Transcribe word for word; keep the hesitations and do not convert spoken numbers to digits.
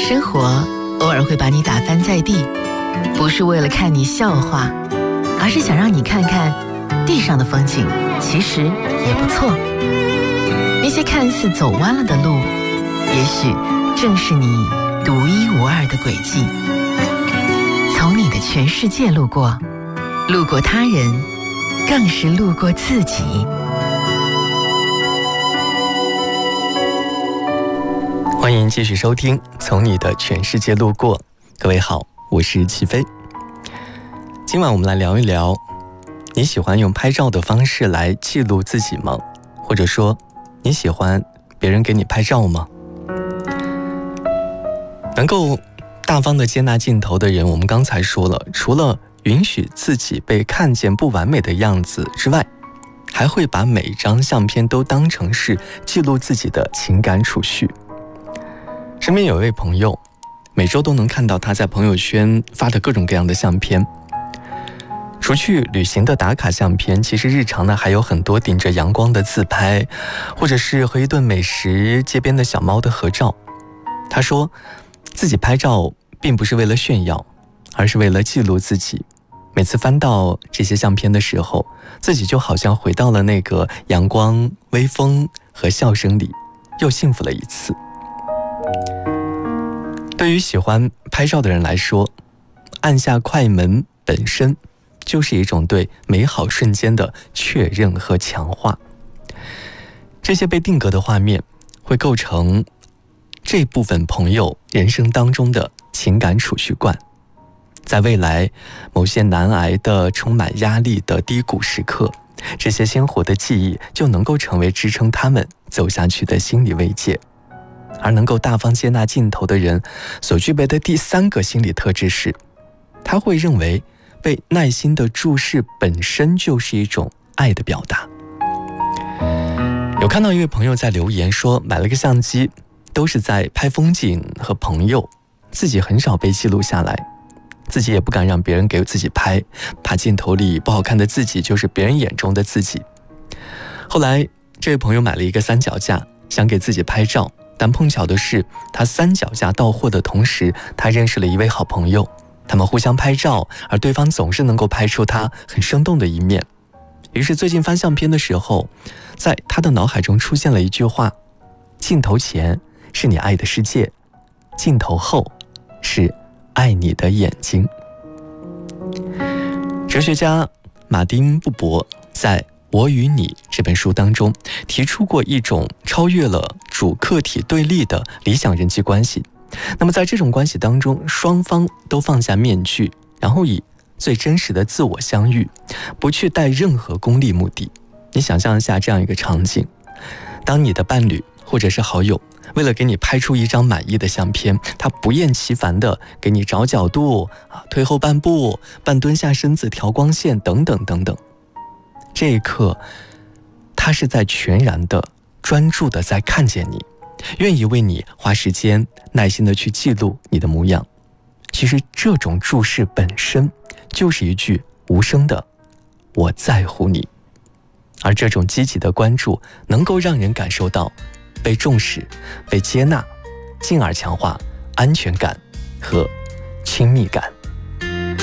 生活偶尔会把你打翻在地，不是为了看你笑话，而是想让你看看地上的风景其实也不错。那些看似走弯了的路，也许正是你独一无二的轨迹。从你的全世界路过，路过他人，更是路过自己。 欢迎继续收听《从你的全世界路过》。各位好，我是齐飞。今晚我们来聊一聊，你喜欢用拍照的方式来记录自己吗？或者说，你喜欢别人给你拍照吗？能够大方的接纳镜头的人，我们刚才说了，除了允许自己被看见不完美的样子之外，还会把每一张相片都当成是记录自己的情感储蓄。身边有一位朋友，每周都能看到他在朋友圈发的各种各样的相片。除去旅行的打卡相片，其实日常呢还有很多顶着阳光的自拍，或者是和一顿美食、街边的小猫的合照。他说，自己拍照并不是为了炫耀，而是为了记录自己。每次翻到这些相片的时候，自己就好像回到了那个阳光、微风和笑声里，又幸福了一次。对于喜欢拍照的人来说，按下快门本身就是一种对美好瞬间的确认和强化。这些被定格的画面会构成这部分朋友人生当中的情感储蓄罐，在未来某些难挨的、充满压力的低谷时刻，这些鲜活的记忆就能够成为支撑他们走下去的心理慰藉。而能够大方接纳镜头的人所具备的第三个心理特质是，他会认为被耐心的注视本身就是一种爱的表达。有看到一位朋友在留言说，买了个相机都是在拍风景和朋友，自己很少被记录下来，自己也不敢让别人给自己拍，怕镜头里不好看的自己就是别人眼中的自己。后来这位朋友买了一个三脚架，想给自己拍照，但碰巧的是，他三脚架到货的同时，他认识了一位好朋友，他们互相拍照，而对方总是能够拍出他很生动的一面。于是最近翻相片的时候，在他的脑海中出现了一句话：镜头前是你爱的世界，镜头后是爱你的眼睛。哲学家马丁·布伯在《我与你》这本书当中提出过一种超越了主客体对立的理想人际关系。那么在这种关系当中，双方都放下面具，然后以最真实的自我相遇，不去带任何功利目的。你想象一下这样一个场景，当你的伴侣或者是好友为了给你拍出一张满意的相片，他不厌其烦地给你找角度啊，退后半步，半蹲下身子调光线等等等等。这一刻，他是在全然的专注的在看见你，愿意为你花时间耐心的去记录你的模样。其实这种注视本身就是一句无声的我在乎你，而这种积极的关注能够让人感受到被重视、被接纳，进而强化安全感和亲密感。